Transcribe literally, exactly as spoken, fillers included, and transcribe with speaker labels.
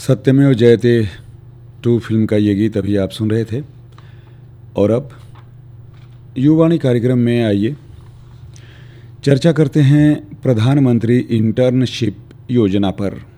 Speaker 1: सत्यमेव जयते to film का ये गीत अभी आप सुन रहे थे। और अब युवाणी कार्यक्रम में आइए चर्चा करते हैं प्रधानमंत्री इंटर्नशिप योजना पर।